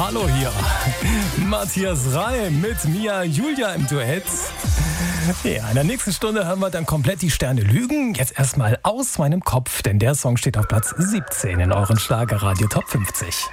Hallo hier. Matthias Reim mit Mia Julia im Duett. Ja, in der nächsten Stunde hören wir dann komplett die Sterne lügen. Jetzt erstmal aus meinem Kopf, denn der Song steht auf Platz 17 in euren Schlagerradio Top 50.